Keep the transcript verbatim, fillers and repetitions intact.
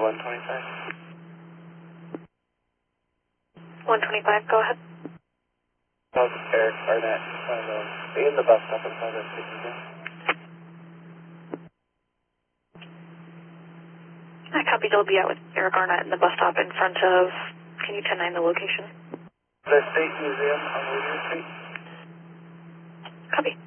one twenty-five. one twenty-five, go ahead. How's Eric Arnett? Uh, be in the bus stop in front of the station. I copy, you'll be out with Eric Arnett in the bus stop in front of, can you ten nine the location? The State Museum on William Street. Copy.